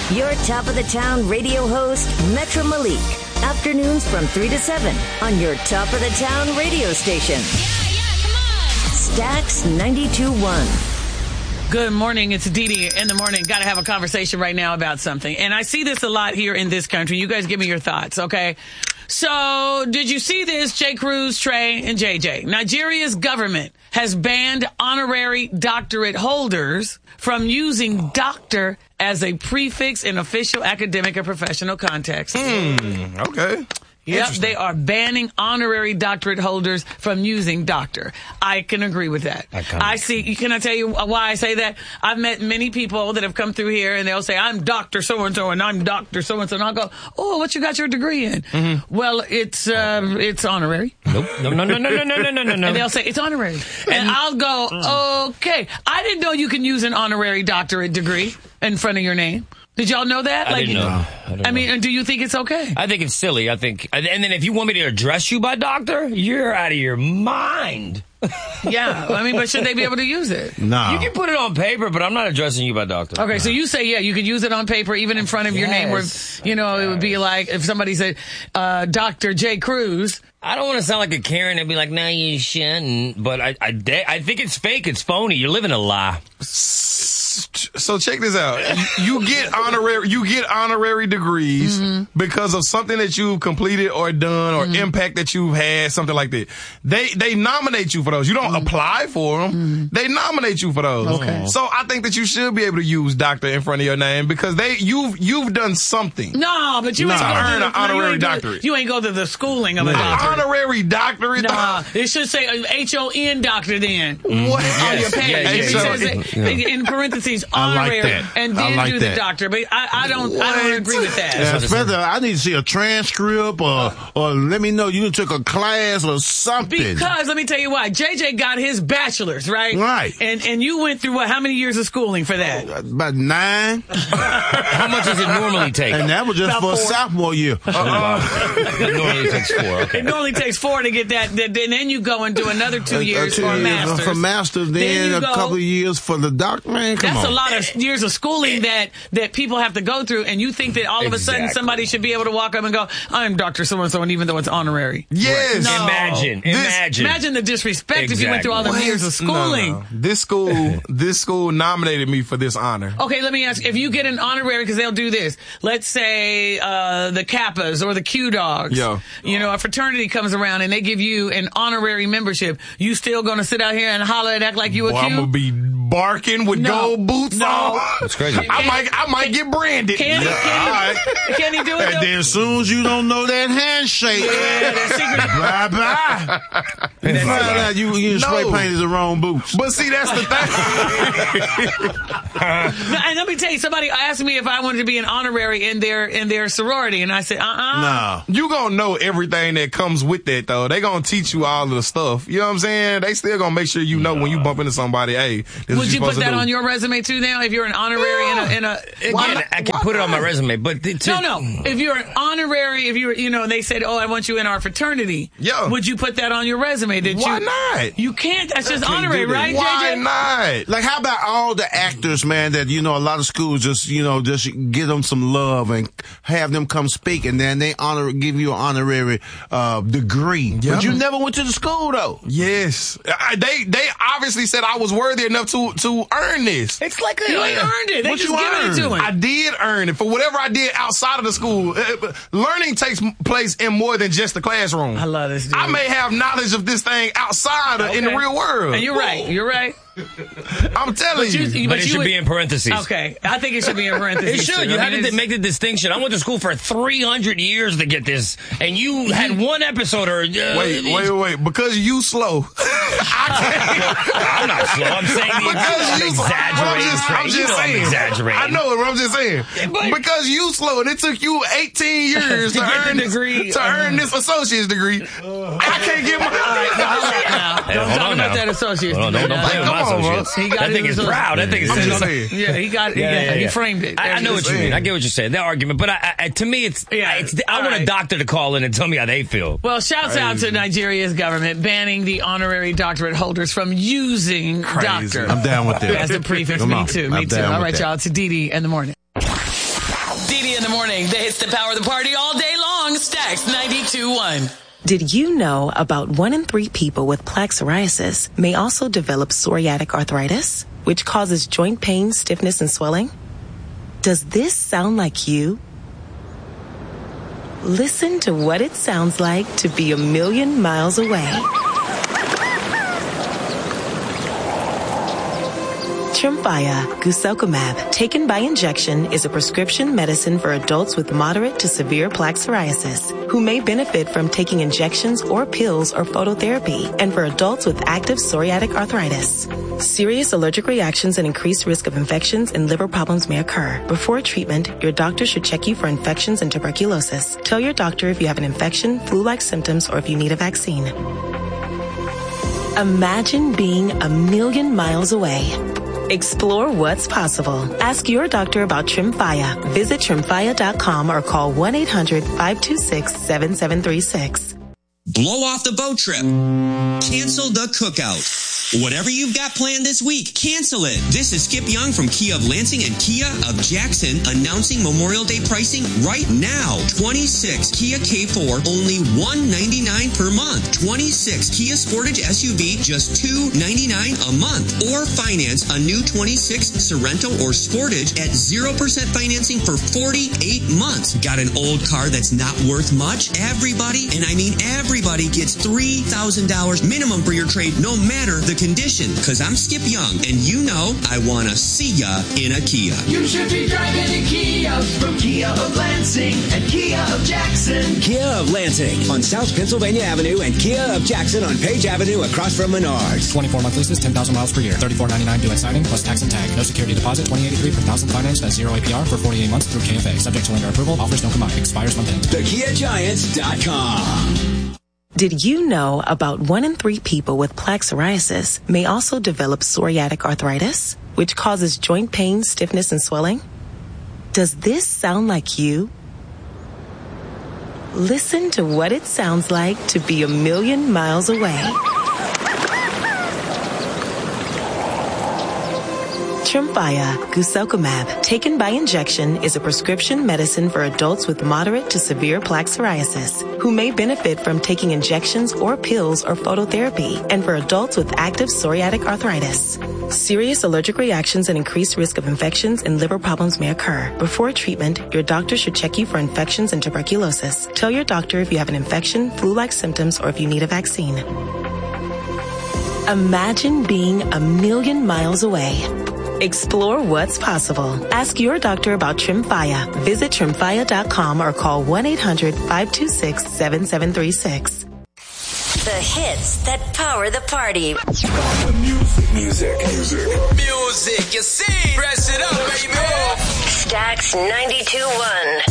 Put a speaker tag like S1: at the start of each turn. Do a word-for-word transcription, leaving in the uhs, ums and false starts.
S1: Your top of the town radio host, Metro Malik. Afternoons from three to seven on your top of the town radio station.
S2: Yeah, yeah, come on.
S1: Stax ninety-two point one.
S3: Good morning. It's Dee Dee in the morning. Got to have a conversation right now about something. And I see this a lot here in this country. You guys give me your thoughts, okay? So, did you see this? J. Cruz, Trey, and J J. Nigeria's government has banned honorary doctorate holders from using doctor as a prefix in official academic or professional contexts.
S4: Hmm, okay.
S3: Yep, they are banning honorary doctorate holders from using doctor. I can agree with that. I, I see. Can I tell you why I say that? I've met many people that have come through here and they'll say, I'm Doctor So-and-so and I'm Doctor So-and-so. And I'll go, oh, what you got your degree in? Mm-hmm. Well, it's uh, it's honorary.
S5: Nope. No, no, no, no, no, no, no, no, no.
S3: And they'll say, it's honorary. And, and I'll go, okay. I didn't know you can use an honorary doctorate degree in front of your name. Did y'all know that?
S5: I
S3: like,
S5: didn't know. I, didn't
S3: I mean, know. Do you think it's okay?
S5: I think it's silly. I think, and then if you want me to address you by doctor, you're out of your mind.
S3: Yeah, I mean, but should they be able to use it?
S4: No.
S5: You can put it on paper, but I'm not addressing you by doctor.
S3: Okay,
S5: no.
S3: So you say, yeah, you could use it on paper, even in front of your
S5: yes.
S3: name, where, you know, it would be like if somebody said, uh, Doctor J. Cruz.
S5: I don't want to sound like a Karen and be like, no, you shouldn't. But I, I, I think it's fake. It's phony. You're living a lie.
S4: So check this out. You get honorary, you get honorary degrees mm-hmm. because of something that you've completed or done or mm-hmm. impact that you've had, something like that. They they nominate you for those. You don't mm-hmm. apply for them. Mm-hmm. They nominate you for those.
S3: Okay.
S4: So I think that you should be able to use doctor in front of your name because they you've you've done something.
S3: No, but you
S4: nah.
S3: ain't go
S4: to earn
S3: an
S4: honorary
S3: you
S4: doctorate.
S3: You ain't go to the schooling of nah. a doctor.
S4: Honorary doctorate.
S3: Nah, it should say H O N doctor then.
S4: Mm-hmm. What?
S3: Yes. On your page.
S5: Yeah, yeah,
S3: it
S5: yeah.
S3: says yeah. in parentheses honorary
S4: like
S3: and then
S4: like
S3: do
S4: that.
S3: the doctor. But I, I don't what? I don't agree with that.
S6: Yeah, especially, I need to see a transcript or or let me know you took a class or something.
S3: Because let me tell you why. J J got his bachelor's, right?
S6: Right.
S3: And and you went through what? How many years of schooling for that?
S6: About nine.
S5: How much does it normally take?
S6: And that was just
S3: About
S6: for
S3: four.
S6: a sophomore year.
S5: Uh-uh. It normally takes four. Okay.
S3: It normally takes four to get that. And then you go and do another two years
S6: uh, two
S3: for a
S6: years
S3: master's.
S6: For master's, then, then a
S3: go,
S6: couple of years for the doctor. Man, come
S3: that's
S6: on.
S3: a lot of years of schooling that, that people have to go through, and you think that all of a sudden
S5: Exactly.
S3: somebody should be able to walk up and go, I'm Doctor So-and-so, and even though it's honorary.
S4: Yes.
S3: No.
S5: Imagine.
S4: This-
S5: imagine.
S3: Imagine the disrespect
S5: Exactly.
S3: if you went through all them
S4: What?
S3: years of schooling.
S4: No, no. This school, this school nominated me for this honor.
S3: Okay, let me ask, if you get an honorary, because they'll do this, let's say uh, the Kappas or the Q Dogs,
S4: Yo.
S3: you know, a fraternity comes around and they give you an honorary membership, you still going to sit out here and holler and act like you a
S4: Boy,
S3: Q?
S4: I'm gonna be barking with
S3: No.
S4: gold boots
S3: No.
S4: on.
S5: That's crazy.
S4: I might, I might get branded.
S3: Can he,
S6: All
S3: can,
S6: right.
S3: he, can he do it?
S6: And
S3: though?
S6: then as soon as you don't know that handshake,
S3: Yeah, that secret.
S6: bye bye. You find out you, you
S4: No.
S6: spray painted the wrong boots.
S4: But see, that's the thing.
S3: No, and let me tell you, somebody asked me if I wanted to be an honorary in their in their sorority, and I said, uh-uh.
S6: No.
S4: You gonna know everything that comes with that, though. They gonna teach you all of the stuff. You know what I'm saying? They still gonna make sure you know when you bump into somebody, hey, this is
S3: Would
S4: what
S3: you put
S4: supposed
S3: that
S4: to do.
S3: on your resume too now? If you're an honorary in a, in a
S4: Why
S3: again,
S4: not?
S5: I can put it on my resume, but th- to,
S3: no, no. If you're an honorary, if you're, you know, they said, oh, I want you in our fraternity.
S4: Yeah.
S3: Would you put that on your resume? Did
S4: Why
S3: you?
S4: not?
S3: You can't. That's just
S6: Can't
S3: honorary,
S6: do that.
S3: right,
S4: Why
S3: J J?
S4: not?
S6: Like, how about all the actors, man, that, you know, a lot of schools just, you know, just give them some love and have them come speak, and then they honor, give you an honorary uh, degree.
S4: Yeah.
S6: But you never went to the school, though.
S4: Yes. I, they they obviously said I was worthy enough to to earn this.
S5: it's like a,
S3: You ain't earned it. They
S6: What
S3: just
S6: you
S3: giving it to him.
S4: I did earn it for whatever I did outside of the school. Uh, Learning takes place in more than just the classroom.
S3: I love this dude.
S4: I may have knowledge of this thing outside of, in the
S3: Okay.
S4: real world.
S3: And you're right. You're right.
S4: I'm telling
S3: But
S4: you.
S3: you-
S5: but it
S3: you
S5: should
S3: would-
S5: be in parentheses.
S3: Okay. I think it should be in parentheses.
S5: It should.
S3: too.
S5: You
S3: I
S5: had
S3: mean,
S5: to
S3: it's-
S5: make the distinction. I went to school for three hundred years to get this, and you had one episode or... Uh,
S4: Wait, wait, wait. Because you slow. I
S5: I'm not slow. I'm saying the
S4: Because
S5: I'm
S4: you
S5: exaggerating.
S4: I'm just, I'm
S5: Trey.
S4: just
S5: you know
S4: saying.
S5: I'm exaggerating.
S4: I know it, but I'm just saying.
S5: but-
S4: because you slow, and it took you eighteen years to,
S3: To get the
S4: earn this,
S3: degree.
S4: to earn this associate's degree. I can't get my.
S3: All right, now, hold on now.
S5: Hey,
S3: Don't
S5: hold
S3: talk
S5: on
S3: about
S5: now.
S3: that associate's
S5: Hold on,
S3: degree
S5: don't, don't
S3: now.
S5: play with my
S4: Come on, bro.
S5: associates.
S3: He got
S5: That
S3: it
S5: thing
S3: in
S5: is
S3: his-
S5: proud. That thing is
S4: I'm
S5: sitting
S4: just
S5: on-
S4: saying.
S3: Yeah, he got it. Yeah,
S5: Yeah, yeah,
S3: he
S5: yeah.
S3: framed it.
S5: I, I know what you
S4: saying.
S5: mean. I get what you're saying. That argument, but I, I, to me, it's.
S3: Yeah,
S5: it's I
S3: all
S5: want a
S3: right.
S5: doctor to call in and tell me how they feel.
S3: Well, shouts out to Nigeria's government banning the honorary doctorate holders from using
S4: Crazy.
S3: doctor
S6: I'm down with that.
S3: as a prefix.
S6: Come
S3: Me
S6: on.
S3: too.
S6: I'm
S3: Me too.
S6: down
S3: All
S6: with
S3: right,
S6: that.
S3: y'all. It's Dee Dee in the morning. Dee in the morning. The hits that power the party all day long. Stacks ninety-two point one.
S7: Did you know about one in three people with plaque psoriasis may also develop psoriatic arthritis, which causes joint pain, stiffness, and swelling? Does this sound like you? Listen to what it sounds like to be a million miles away. Tremfya guselkumab, taken by injection, is a prescription medicine for adults with moderate to severe plaque psoriasis who may benefit from taking injections or pills or phototherapy, and for adults with active psoriatic arthritis. Serious allergic reactions and increased risk of infections and liver problems may occur. Before treatment, your doctor should check you for infections and tuberculosis. Tell your doctor if you have an infection, flu-like symptoms, or if you need a vaccine. Imagine being a million miles away. Explore what's possible. Ask your doctor about Tremfya. Visit tremfya dot com or call one eight hundred five two six seven seven three six.
S8: Blow off the boat trip. Cancel the cookout. Whatever you've got planned this week, cancel it. This is Skip Young from Kia of Lansing and Kia of Jackson announcing Memorial Day pricing right now. twenty-six Kia K four, only one ninety-nine per month. twenty-six Kia Sportage S U V, just two ninety-nine a month. Or finance a new twenty-six Sorento or Sportage at zero percent financing for forty-eight months. Got an old car that's not worth much? Everybody, and I mean everybody, gets three thousand dollars minimum for your trade, no matter the condition. Cause I'm Skip Young, and you know I wanna see ya in a Kia.
S9: You should be driving a Kia from Kia of Lansing and Kia of Jackson.
S10: Kia of Lansing on South Pennsylvania Avenue and Kia of Jackson on Page Avenue across from Menards.
S11: twenty-four month leases, ten thousand miles per year. thirty-four ninety-nine due at signing plus tax and tag. No security deposit, twenty eighty-three per thousand financed at zero A P R for forty-eight months through K F A. Subject to lender approval. Offers don't combine. Expires month end.
S10: the kia giants dot com.
S7: Did you know about one in three people with plaque psoriasis may also develop psoriatic arthritis, which causes joint pain, stiffness, and swelling? Does this sound like you? Listen to what it sounds like to be a million miles away. Tremfya guselkumab, taken by injection, is a prescription medicine for adults with moderate to severe plaque psoriasis who may benefit from taking injections or pills or phototherapy, and for adults with active psoriatic arthritis. Serious allergic reactions and increased risk of infections and liver problems may occur. Before treatment, your doctor should check you for infections and tuberculosis. Tell your doctor if you have an infection, flu-like symptoms, or if you need a vaccine. Imagine being a million miles away. Explore what's possible. Ask your doctor about Tremfya. Visit tremfya dot com or call one eight hundred five two six seven seven three six.
S1: The hits that power the party.
S12: Music, music, music.
S9: Music, you see? Press it up, baby.
S1: Stacks ninety-two point one.